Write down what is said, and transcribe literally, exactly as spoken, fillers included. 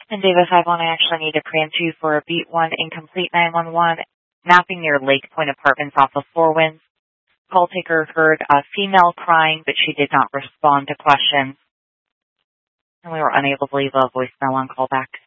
And Davis, I want to actually need to preempt you for a beat one incomplete nine one one, mapping near Lake Point Apartments off of Four Winds. Call taker heard a female crying, but she did not respond to questions. And we were unable to leave a voicemail on callback.